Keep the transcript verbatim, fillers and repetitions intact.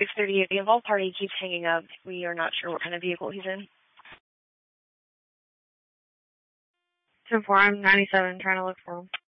six thirty-eight, the involved party keeps hanging up. We are not sure what kind of vehicle he's in. ten four, I'm ninety-seven, trying to look for him.